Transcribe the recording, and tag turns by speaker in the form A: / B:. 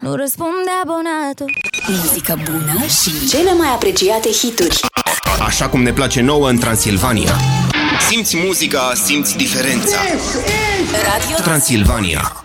A: nu răspunde abonatul.
B: Muzică bună și cele mai apreciate hituri.
C: Așa cum ne place nouă în Transilvania. Simți muzica, simți diferența.
B: Radio
C: Transilvania.